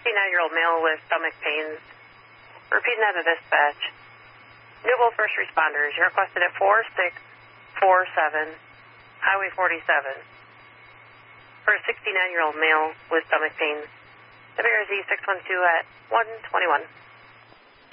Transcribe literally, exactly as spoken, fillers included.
sixty-nine-year-old male with stomach pains. Repeating that to dispatch. Newville First Responders, you're requested at four six four seven, Highway forty-seven. For a sixty-nine-year-old male with stomach pains. W R Z six one two at one twenty-one.